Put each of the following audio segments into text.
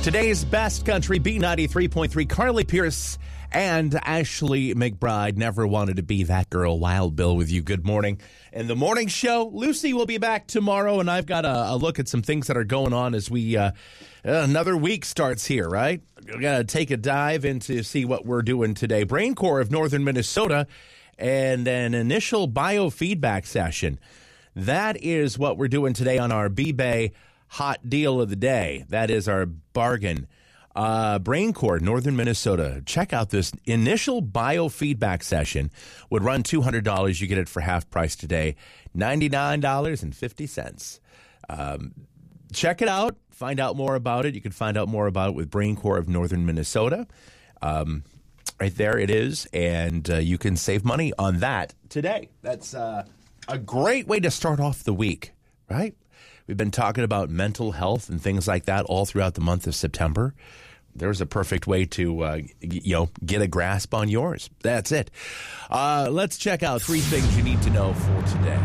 Today's best country, B93.3, Carly Pierce and Ashley McBride. Never wanted to be that girl. Wild Bill with you. Good morning. And the morning show, Lucy will be back tomorrow, and I've got a look at some things that are going on as we another week starts here, right? We're going to take a dive into see what we're doing today. Brain Corps of Northern Minnesota and an initial biofeedback session. That is what we're doing today on our B-Bay Hot Deal of the Day. That is our bargain. Brain Corps, Northern Minnesota. Check out this initial biofeedback session. Would run $200. You get it for half price today, $99.50. Check it out. Find out more about it. You can find out more about it with Brain Corps of Northern Minnesota. Right there it is, and you can save money on that today. That's a great way to start off the week, right? We've been talking about mental health and things like that all throughout the month of September. There's a perfect way to, get a grasp on yours. That's it. Let's check out 3 things you need to know for today.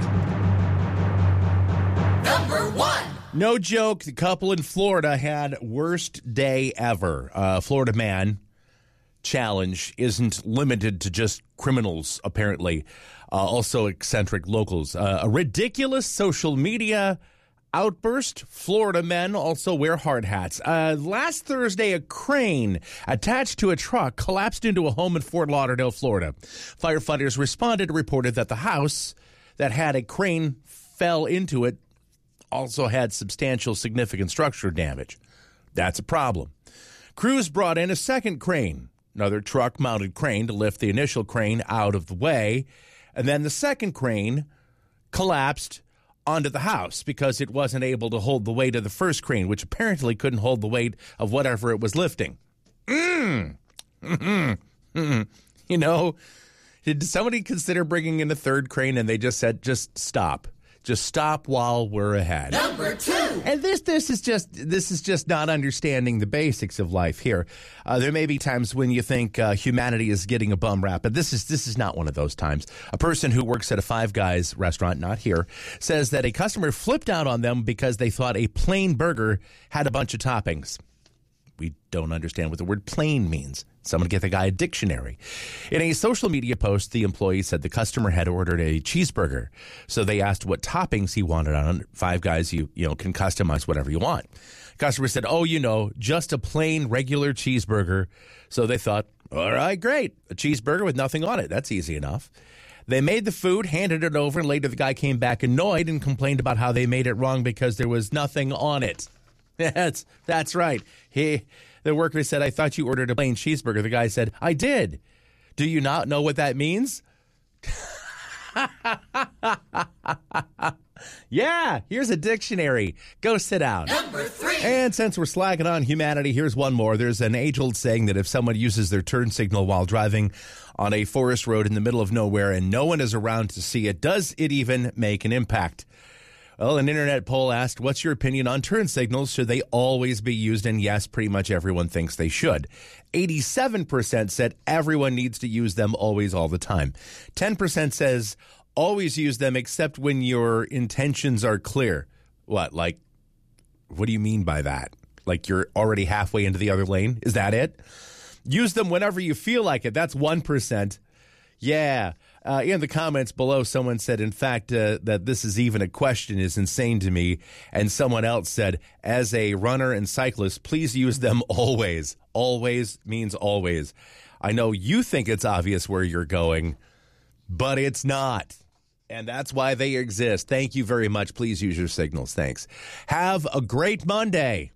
Number 1. No joke, the couple in Florida had worst day ever. Florida man challenge isn't limited to just criminals, apparently. Also eccentric locals. A ridiculous social media outburst. Florida men also wear hard hats. Last Thursday, a crane attached to a truck collapsed into a home in Fort Lauderdale, Florida. Firefighters responded and reported that the house that had a crane fell into it also had substantial significant structural damage. That's a problem. Crews brought in a second crane, another truck-mounted crane to lift the initial crane out of the way, and then the second crane collapsed onto the house because it wasn't able to hold the weight of the first crane, which apparently couldn't hold the weight of whatever it was lifting. Did somebody consider bringing in a third crane and they just said, just stop. Just stop while we're ahead. Number 2. And this is just not understanding the basics of life here. There may be times when you think humanity is getting a bum rap, but this is not one of those times. A person who works at a Five Guys restaurant, not here, says that a customer flipped out on them because they thought a plain burger had a bunch of toppings. We don't understand what the word plain means. Someone get the guy a dictionary. In a social media post, the employee said the customer had ordered a cheeseburger. So they asked what toppings he wanted on it. Five Guys, you can customize whatever you want. Customer said, just a plain regular cheeseburger. So they thought, all right, great. A cheeseburger with nothing on it. That's easy enough. They made the food, handed it over, and later the guy came back annoyed and complained about how they made it wrong because there was nothing on it. That's right. The worker said, I thought you ordered a plain cheeseburger. The guy said, I did. Do you not know what that means? Yeah, here's a dictionary. Go sit down. Number 3. And since we're slacking on humanity, here's one more. There's an age-old saying that if someone uses their turn signal while driving on a forest road in the middle of nowhere and no one is around to see it, does it even make an impact? Well, an internet poll asked, what's your opinion on turn signals? Should they always be used? And yes, pretty much everyone thinks they should. 87% said everyone needs to use them always, all the time. 10% says always use them except when your intentions are clear. What do you mean by that? Like you're already halfway into the other lane? Is that it? Use them whenever you feel like it. That's 1%. Yeah. In the comments below, someone said, in fact, that this is even a question is insane to me. And someone else said, as a runner and cyclist, please use them always. Always means always. I know you think it's obvious where you're going, but it's not. And that's why they exist. Thank you very much. Please use your signals. Thanks. Have a great Monday.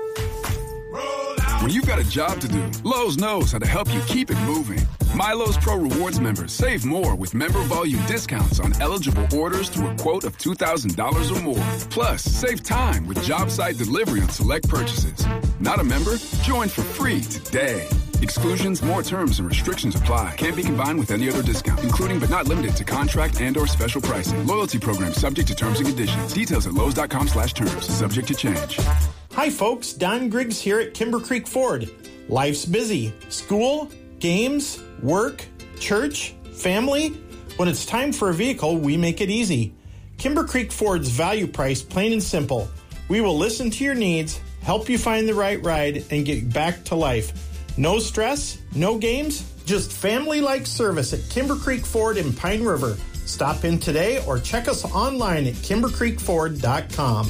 When you've got a job to do, Lowe's knows how to help you keep it moving. MyLowe's Pro Rewards members save more with member volume discounts on eligible orders through a quote of $2,000 or more. Plus, save time with job site delivery on select purchases. Not a member? Join for free today. Exclusions, more terms, and restrictions apply. Can't be combined with any other discount, including but not limited to contract and/or special pricing. Loyalty program subject to terms and conditions. Details at Lowe's.com/terms. Subject to change. Hi, folks. Don Griggs here at Timber Creek Ford. Life's busy. School, games, work, church, family. When it's time for a vehicle, we make it easy. Timber Creek Ford's value price, plain and simple. We will listen to your needs, help you find the right ride, and get back to life. No stress, no games, just family-like service at Timber Creek Ford in Pine River. Stop in today or check us online at kimbercreekford.com.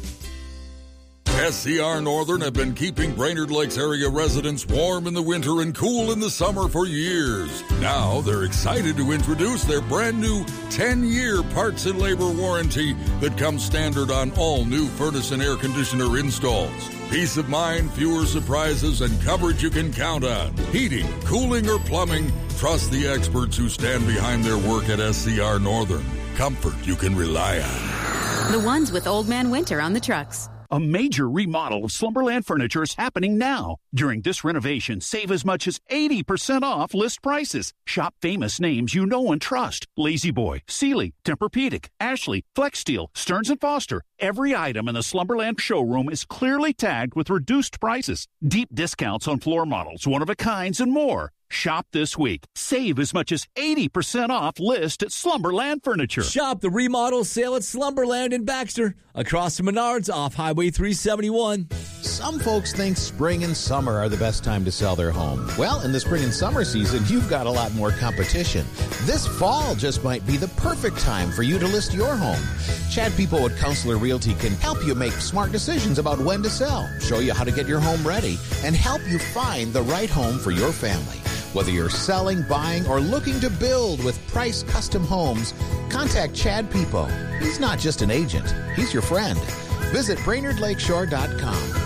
SCR Northern have been keeping Brainerd Lakes area residents warm in the winter and cool in the summer for years. Now they're excited to introduce their brand new 10-year parts and labor warranty that comes standard on all new furnace and air conditioner installs. Peace of mind, fewer surprises, and coverage you can count on. Heating, cooling, or plumbing, trust the experts who stand behind their work at SCR Northern. Comfort you can rely on. The ones with Old Man Winter on the trucks. A major remodel of Slumberland Furniture is happening now. During this renovation, save as much as 80% off list prices. Shop famous names you know and trust. La-Z-Boy, Sealy, Tempur-Pedic, Ashley, Flex Steel, Stearns & Foster. Every item in the Slumberland showroom is clearly tagged with reduced prices. Deep discounts on floor models, one-of-a-kinds, and more. Shop this week. Save as much as 80% off list at Slumberland Furniture. Shop the remodel sale at Slumberland in Baxter, across from Menards off Highway 371. Some folks think spring and summer are the best time to sell their home. Well, in the spring and summer season, you've got a lot more competition. This fall just might be the perfect time for you to list your home. Chad People at Counselor Realty can help you make smart decisions about when to sell, show you how to get your home ready, and help you find the right home for your family. Whether you're selling, buying, or looking to build with Price Custom Homes, contact Chad People. He's not just an agent, he's your friend. Visit BrainerdLakeshore.com.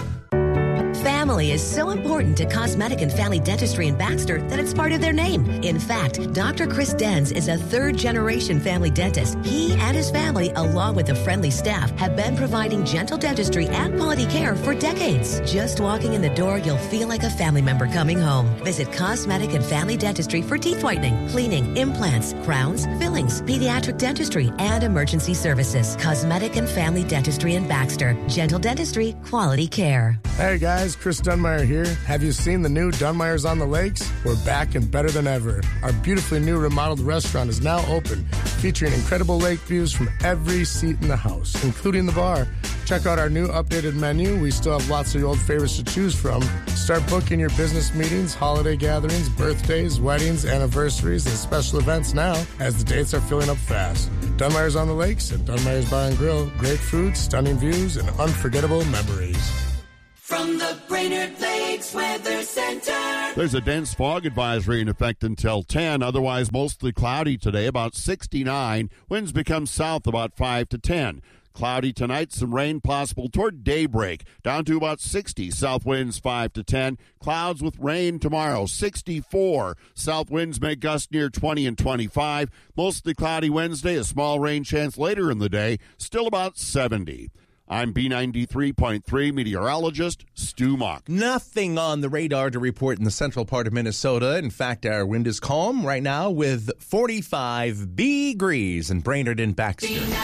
Family is so important to Cosmetic and Family Dentistry in Baxter that it's part of their name. In fact, Dr. Chris Denz is a third-generation family dentist. He and his family, along with a friendly staff, have been providing gentle dentistry and quality care for decades. Just walking in the door, you'll feel like a family member coming home. Visit Cosmetic and Family Dentistry for teeth whitening, cleaning, implants, crowns, fillings, pediatric dentistry, and emergency services. Cosmetic and Family Dentistry in Baxter. Gentle dentistry, quality care. Hey guys, Chris Dunmeyer here. Have you seen the new Dunmeyer's on the Lakes? We're back and better than ever. Our beautifully new remodeled restaurant is now open, featuring incredible lake views from every seat in the house, including the bar. Check out our new updated menu. We still have lots of your old favorites to choose from. Start booking your business meetings, holiday gatherings, birthdays, weddings, anniversaries, and special events now, as the dates are filling up fast. Dunmeyer's on the Lakes and Dunmeyer's Bar and Grill. Great food, stunning views, and unforgettable memories. From the Brainerd Lakes Weather Center. There's a dense fog advisory in effect until 10. Otherwise, mostly cloudy today, about 69. Winds become south about 5 to 10. Cloudy tonight, some rain possible toward daybreak, down to about 60. South winds 5 to 10. Clouds with rain tomorrow, 64. South winds may gust near 20 and 25. Mostly cloudy Wednesday, a small rain chance later in the day, still about 70. I'm B93.3 meteorologist Stu Mock. Nothing on the radar to report in the central part of Minnesota. In fact, our wind is calm right now with 45 degrees in Brainerd and Baxter.